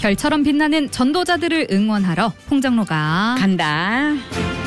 별처럼 빛나는 전도자들을 응원하러 홍장로가 간다.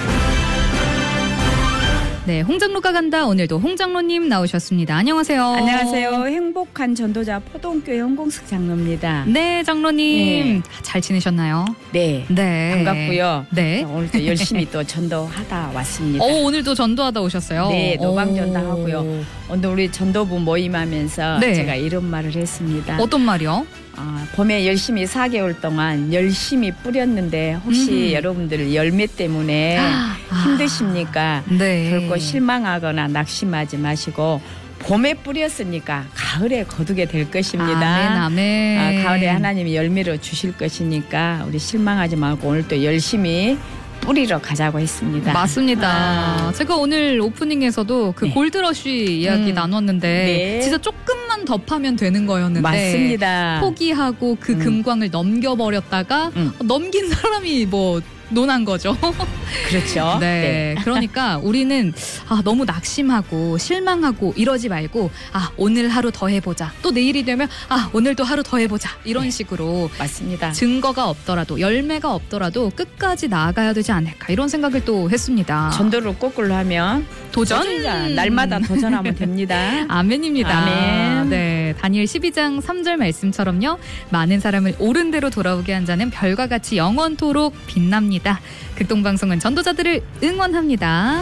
네, 홍장로가 간다. 오늘도 홍장로님 나오셨습니다. 안녕하세요. 안녕하세요. 행복한 전도자 포동교회 홍공숙 장로입니다. 네, 장로님. 잘 지내셨나요? 네. 네. 반갑고요. 네. 오늘도 열심히 또 전도하다 왔습니다. 오늘도 전도하다 오셨어요? 네, 노방전도 하고요. 오늘 우리 전도부 모임하면서 네. 제가 이런 말을 했습니다. 어떤 말이요? 봄에 열심히 4개월 동안 열심히 뿌렸는데 혹시 여러분들 열매 때문에 힘드십니까? 네. 결코 실망하거나 낙심하지 마시고 봄에 뿌렸으니까 가을에 거두게 될 것입니다. 아멘. 가을에 하나님이 열매를 주실 것이니까 우리 실망하지 말고 오늘 또 열심히 뿌리러 가자고 했습니다. 맞습니다. 제가 오늘 오프닝에서도 그 네. 골드러쉬 이야기 나눴는데 네. 진짜 조금만 더 파면 되는 거였는데 맞습니다. 포기하고 그 금광을 넘겨버렸다가 넘긴 사람이 뭐 논한 거죠. 그렇죠. 네. 그러니까 우리는 너무 낙심하고 실망하고 이러지 말고 오늘 하루 더 해보자. 또 내일이 되면 오늘도 하루 더 해보자. 이런 식으로 맞습니다. 증거가 없더라도 열매가 없더라도 끝까지 나아가야 되지 않을까 이런 생각을 또 했습니다. 전도를 거꾸로 하면 도전자 날마다 도전하면 됩니다. 아멘입니다. 아멘. 네, 다니엘 12장 3절 말씀처럼요. 많은 사람을 옳은 대로 돌아오게 한 자는 별과 같이 영원토록 빛납니다. 극동방송은 전도자들을 응원합니다.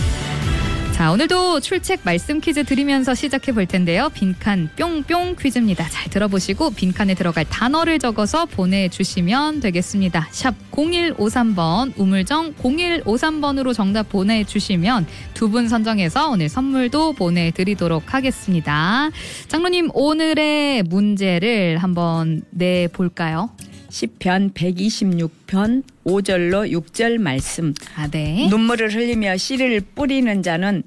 자, 오늘도 출첵 말씀 퀴즈 드리면서 시작해 볼 텐데요. 빈칸 뿅뿅 퀴즈입니다. 잘 들어보시고 빈칸에 들어갈 단어를 적어서 보내주시면 되겠습니다. 샵 0153번 우물정 0153번으로 정답 보내주시면 두 분 선정해서 오늘 선물도 보내드리도록 하겠습니다. 장로님, 오늘의 문제를 한번 내볼까요? 시편 126편 5절로 6절 말씀. 네. 눈물을 흘리며 씨를 뿌리는 자는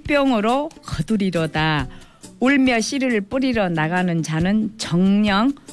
뿅뿅으로 거두리로다. 울며 씨를 뿌리러 나가는 자는 정령